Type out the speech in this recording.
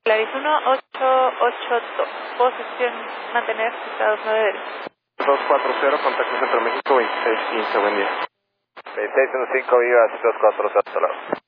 Claris 1882. Posición mantener Estados 9. 240, contacto Centro México 2615, buen día. 2615, viva 240, hasta luego.